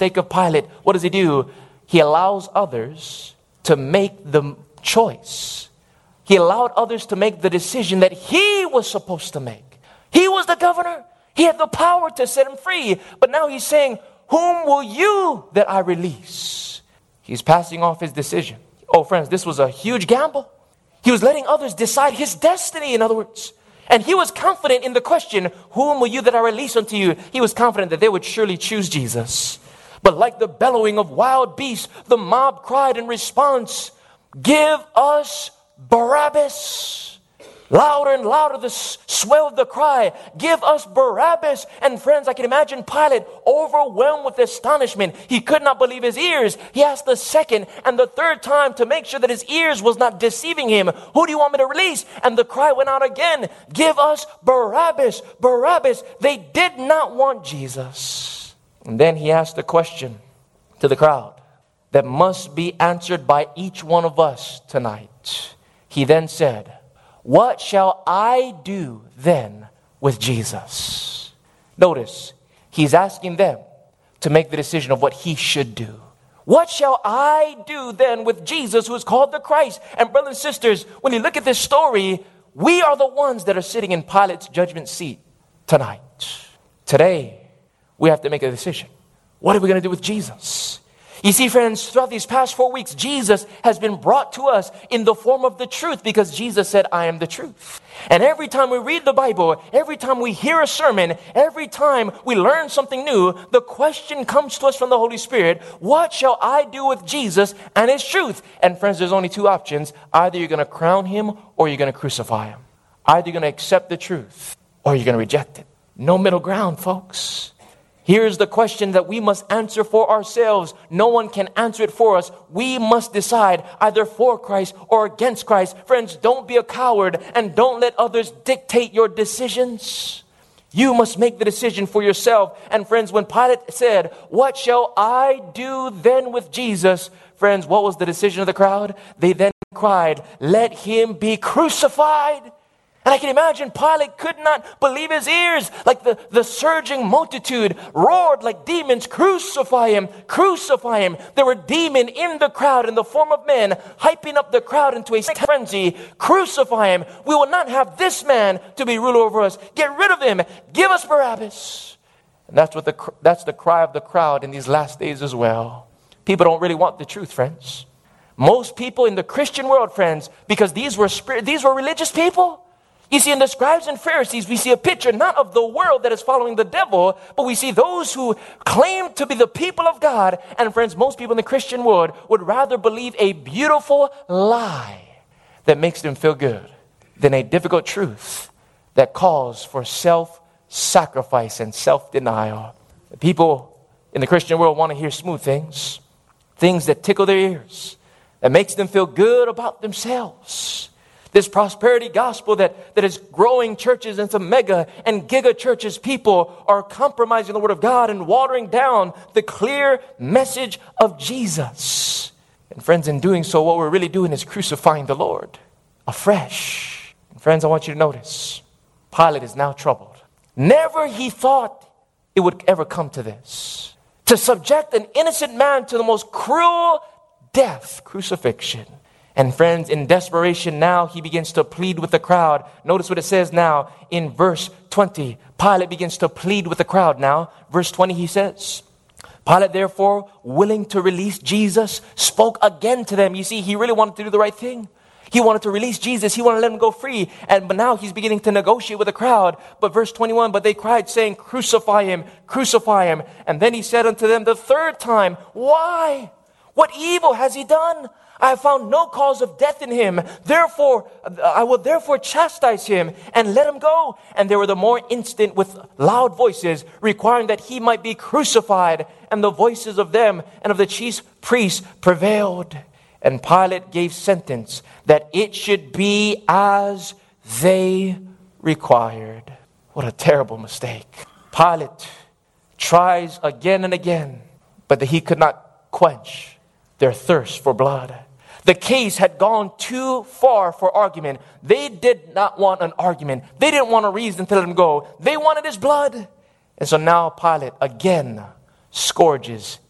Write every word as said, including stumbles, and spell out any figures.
sake of Pilate, what does he do? He allows others to make the choice. He allowed others to make the decision that he was supposed to make. He was the governor. He had the power to set him free. But now he's saying, whom will you that I release? He's passing off his decision. Oh, friends, this was a huge gamble. He was letting others decide his destiny, in other words. And he was confident in the question, whom will you that I release unto you? He was confident that they would surely choose Jesus. But like the bellowing of wild beasts, the mob cried in response, give us Barabbas. Louder and louder the swell of the cry, give us Barabbas. And friends, I can imagine Pilate overwhelmed with astonishment. He could not believe his ears. He asked the second and the third time to make sure that his ears was not deceiving him. Who do you want me to release? And the cry went out again, give us Barabbas, Barabbas. They did not want Jesus. And then he asked a question to the crowd that must be answered by each one of us tonight. He then said, what shall I do then with Jesus? Notice, he's asking them to make the decision of what he should do. What shall I do then with Jesus, who is called the Christ? And brothers and sisters, when you look at this story, we are the ones that are sitting in Pilate's judgment seat tonight. Today, we have to make a decision. What are we going to do with Jesus? You see, friends, throughout these past four weeks, Jesus has been brought to us in the form of the truth because Jesus said, I am the truth. And every time we read the Bible, every time we hear a sermon, every time we learn something new, the question comes to us from the Holy Spirit, what shall I do with Jesus and his truth? And friends, there's only two options. Either you're going to crown him or you're going to crucify him. Either you're going to accept the truth or you're going to reject it. No middle ground, folks. Here's the question that we must answer for ourselves. No one can answer it for us. We must decide either for Christ or against Christ. Friends, don't be a coward and don't let others dictate your decisions. You must make the decision for yourself. And friends, when Pilate said, what shall I do then with Jesus? Friends, what was the decision of the crowd? They then cried, let him be crucified. And I can imagine Pilate could not believe his ears. Like the, the surging multitude roared like demons, crucify him, crucify him. There were demons in the crowd in the form of men, hyping up the crowd into a frenzy. Crucify him. We will not have this man to be ruler over us. Get rid of him. Give us Barabbas. And that's what the that's the cry of the crowd in these last days as well. People don't really want the truth, friends. Most people in the Christian world, friends, because these were spirit, these were religious people. You see, in the scribes and Pharisees, we see a picture not of the world that is following the devil, but we see those who claim to be the people of God. And friends, most people in the Christian world would rather believe a beautiful lie that makes them feel good than a difficult truth that calls for self-sacrifice and self-denial. People in the Christian world want to hear smooth things, things that tickle their ears, that makes them feel good about themselves. This prosperity gospel that, that is growing churches into mega and giga churches, people are compromising the word of God and watering down the clear message of Jesus. And friends, in doing so, what we're really doing is crucifying the Lord afresh. And friends, I want you to notice, Pilate is now troubled. Never he thought it would ever come to this. To subject an innocent man to the most cruel death, crucifixion. And friends, in desperation now, he begins to plead with the crowd. Notice what it says now in verse twenty. Pilate begins to plead with the crowd now. Verse twenty, he says, Pilate, therefore, willing to release Jesus, spoke again to them. You see, he really wanted to do the right thing. He wanted to release Jesus. He wanted to let him go free. And but now he's beginning to negotiate with the crowd. But verse twenty-one, but they cried, saying, crucify him, crucify him. And then he said unto them the third time, why? What evil has he done? I have found no cause of death in him. Therefore, I will therefore chastise him and let him go. And they were the more instant with loud voices, requiring that he might be crucified. And the voices of them and of the chief priests prevailed. And Pilate gave sentence that it should be as they required. What a terrible mistake. Pilate tries again and again, but he could not quench their thirst for blood. The case had gone too far for argument. They did not want an argument. They didn't want a reason to let him go. They wanted his blood. And so now Pilate again scourges